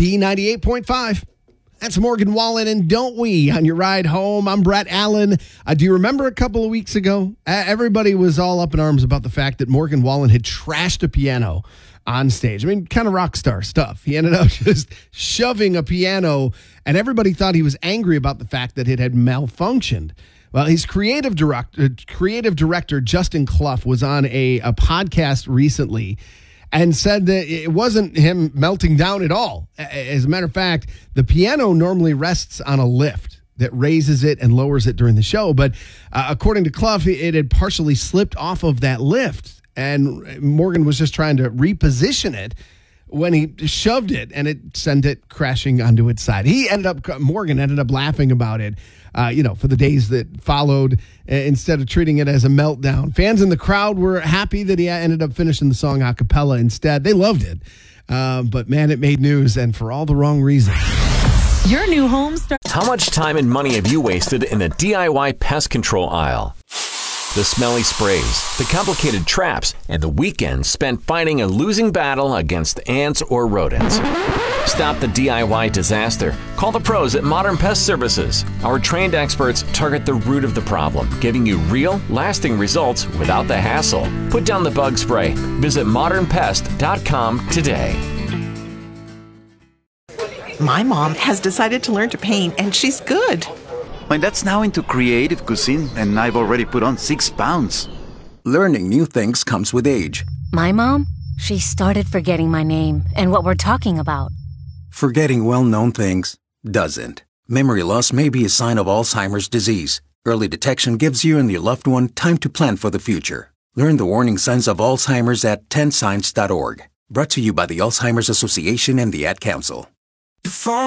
B98.5. That's Morgan Wallen and Don't We on your ride home. I'm Brett Allen. Do you remember a couple of weeks ago? Everybody was all up in arms about the fact that Morgan Wallen had trashed a piano on stage. I mean, kind of rock star stuff. He ended up just shoving a piano, and everybody thought he was angry about the fact that it had malfunctioned. Well, his creative director, Justin Clough, was on a podcast recently and said that it wasn't him melting down at all. As a matter of fact, the piano normally rests on a lift that raises it and lowers it during the show. But according to Clough, it had partially slipped off of that lift, and Morgan was just trying to reposition it when he shoved it, and it sent it crashing onto its side. Morgan ended up laughing about it, for the days that followed, instead of treating it as a meltdown. Fans in the crowd were happy that he ended up finishing the song a cappella instead. They loved it. But man, it made news, and for all the wrong reasons. Your new home starts. How much time and money have you wasted in the DIY pest control aisle? The smelly sprays, the complicated traps, and the weekends spent fighting a losing battle against ants or rodents. Stop the DIY disaster. Call the pros at Modern Pest Services. Our trained experts target the root of the problem, giving you real, lasting results without the hassle. Put down the bug spray. Visit modernpest.com today. My mom has decided to learn to paint, and she's good. My dad's now into creative cuisine, and I've already put on 6 pounds. Learning new things comes with age. My mom, she started forgetting my name and what we're talking about. Forgetting well-known things doesn't. Memory loss may be a sign of Alzheimer's disease. Early detection gives you and your loved one time to plan for the future. Learn the warning signs of Alzheimer's at 10signs.org. Brought to you by the Alzheimer's Association and the Ad Council.